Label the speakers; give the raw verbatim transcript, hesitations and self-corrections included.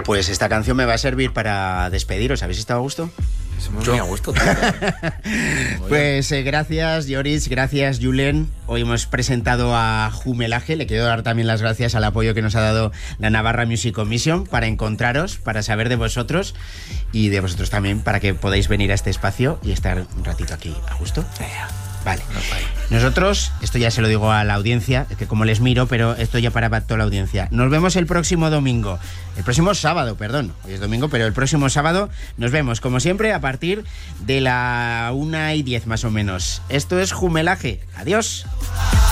Speaker 1: Pues esta canción me va a servir para despediros. ¿Habéis estado a gusto?
Speaker 2: Muy, muy a gusto.
Speaker 1: Pues eh, gracias, Joris, gracias, Julen. Hoy hemos presentado a Jumelaje. Le quiero dar también las gracias al apoyo que nos ha dado la Navarra Music Commission para encontraros, para saber de vosotros y de vosotros también, para que podáis venir a este espacio y estar un ratito aquí a gusto. Vale. Nosotros, esto ya se lo digo a la audiencia, que como les miro, pero esto ya para toda la audiencia. Nos vemos el próximo domingo. El próximo sábado, perdón. Hoy es domingo, pero el próximo sábado nos vemos, como siempre, a partir de la una y diez más o menos. Esto es Jumelaje. Adiós.